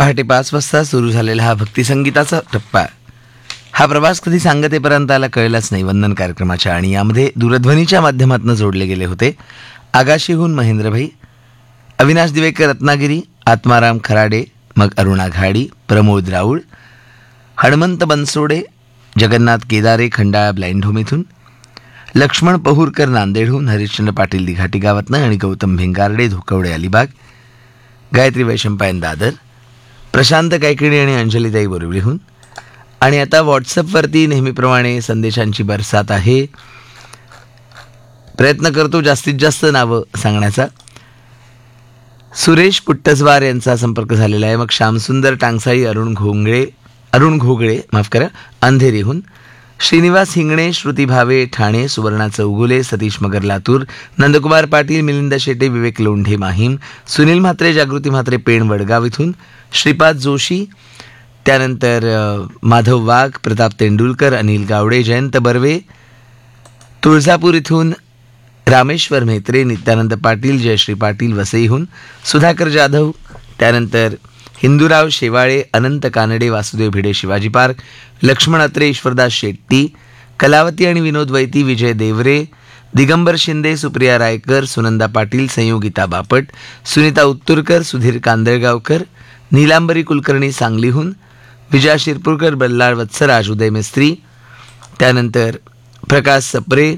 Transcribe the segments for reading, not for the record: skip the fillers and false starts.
पहाटे 5 वाजता सुरू झालेला हा भक्तिसंगीताचा टप्पा, हा प्रवास कधी सांगतेपर्यंत आला कळलाच नाही वंदन कार्यक्रमाच्या. आणि यामध्ये दूरध्वनीच्या माध्यमातून जोडले गेले होते आगाशीहून महेंद्रभाई, अविनाश दिवेकर रत्नागिरी, आत्माराम खराडे, मग अरुणा घाडी, प्रमोद राऊळ, हनुमंत बनसोडे, जगन्नाथ केदारे खंडाळा ब्लाइंड होम इथून, लक्ष्मण पहुरकर नांदेडहून, हरिश्चंद्र पाटील दिघाटी गावातनं आणि गौतम भिंगारडे धोकवडे अलिबाग, गायत्री वैशंपायन दादर, प्रशांत कायकिणी आणि अंजलीताई बोरिवलीहून. आणि आता व्हॉट्सअपवरती नेहमीप्रमाणे संदेशांची बरसात आहे. प्रयत्न करतो जास्तीत जास्त नावं सांगण्याचा. सुरेश पुट्टसवार यांचा संपर्क झालेला आहे. मग श्यामसुंदर टांगसाळी, अरुण घोगळे माफ करा अंधेरीहून, श्रीनिवास हिंगणे, श्रुती भावे ठाणे, सुवर्णा चौगुले, सतीश मगर लातूर, नंदकुमार पाटील, मिलिंद शेटे, विवेक लोंढे माहीम, सुनील म्हात्रे, जागृती म्हात्रे पेण वडगाव इथून, श्रीपाद जोशी, त्यानंतर माधव वाघ, प्रताप तेंडुलकर, अनिल गावडे, जयंत बर्वे, तुळजापूर इथून रामेश्वर म्हेत्रे, नित्यानंद पाटील, जयश्री पाटील वसईहून, सुधाकर जाधव, त्यानंतर हिंदूराव शेवाळे, अनंत कानडे, वासुदेव भिडे शिवाजी पार्क, लक्ष्मण अत्रे, ईश्वरदास शेट्टी, कलावती आणि विनोद वैती, विजय देवरे, दिगंबर शिंदे, सुप्रिया रायकर, सुनंदा पाटील, संयोगिता बापट, सुनीता उत्तुरकर, सुधीर कांदळगावकर, नीलांबरी कुलकर्णी सांगलीहून, विजया शिरपूरकर, बल्लाळ वत्सराज, उदय मिस्त्री, त्यानंतर प्रकाश सप्रे,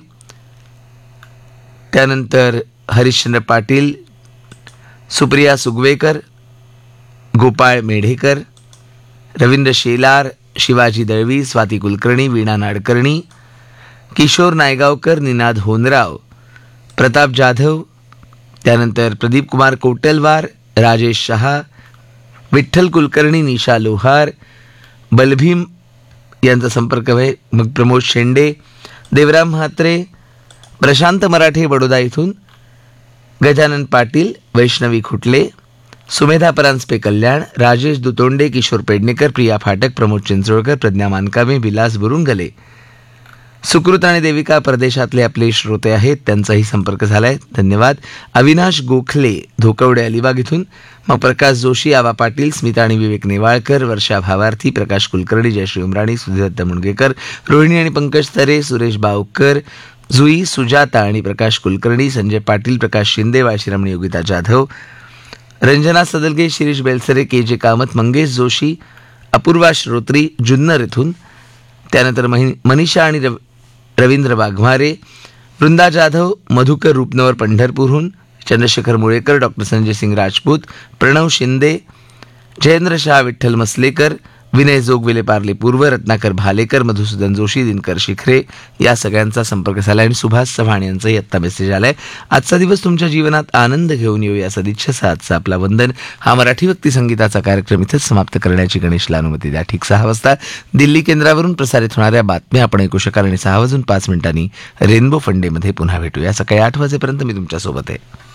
त्यानंतर हरिश्चंद्र पाटील, सुप्रिया सुगवेकर, गोपाळ मेढेकर, रवींद्र शेलार, शिवाजी दळवी, स्वाती कुलकर्णी, वीणा नाडकर्णी, किशोर नायगावकर, निनाद होनराव, प्रताप जाधव, त्यानंतर प्रदीप कुमार कोटलवार, राजेश शहा, विठ्ठल कुलकर्णी, निशा लोहार, बलभीम यांचा संपर्क आहे. मग प्रमोद शेंडे, देवराम म्हात्रे, प्रशांत मराठे बडोदा इथून, गजानन पाटील, वैष्णवी खुटले, सुमेधा परांजपे कल्याण, राजेश दुतोंडे, किशोर पेडणेकर, प्रिया फाटक, प्रमोद चिंचोळकर, प्रज्ञा मानकामे, विलास बुरुंगले, सुकृत आणि देविका परदेशातले आपले श्रोते आहेत, त्यांचाही संपर्क झालाय, धन्यवाद. अविनाश गोखले, धोकवडे अलिबाग इथून, मग प्रकाश जोशी, आबा पाटील, स्मिता आणि विवेक नेवाळकर, वर्षा भावार्थी, प्रकाश कुलकर्णी, जयश्री उमराणी, सुधीर मुणगेकर, रोहिणी आणि पंकज तरे, सुरेश बावकर, जुई, सुजाता आणि प्रकाश कुलकर्णी, संजय पाटील, प्रकाश शिंदे, वाळशीरामणी, योगिता जाधव, रंजना सदलगे, शिरीष बेलसरे, के जे कामत, मंगेश जोशी, अपूर्वा श्रोत्री, जुन्नर इथून, त्यानंतर मनीषा आणि रवींद्र वाघमारे, वृंदा जाधव, मधुकर रूपनवर पंढरपूरहून, चंद्रशेखर मुळेकर, डॉक्टर संजय सिंग राजपूत, प्रणव शिंदे, जयेंद्र शाह, विठ्ठल मसलेकर, विनय जोगविले पार्ले पूर्व, रत्नाकर भालेकर, मधुसूदन जोशी, दिनकर शिखरे या सगळ्यांचा संपर्क झाला. आणि सुभाष चव्हाण यांचाही आत्ता मेसेज आलाय. आजचा दिवस तुमच्या जीवनात आनंद घेऊन येऊ या सदिच्छेचा आजचा आपला वंदन हा मराठी भक्ती संगीताचा कार्यक्रम इथेच समाप्त करण्याची गणेशला अनुमती द्या. ठीक 6 वाजता दिल्ली केंद्रावरून प्रसारित होणाऱ्या बातम्या आपण ऐकू शकाल आणि 6:05 रेनबो फंडेमध्ये पुन्हा भेटूया. सकाळी 8 वाजेपर्यंत मी तुमच्यासोबत आहे.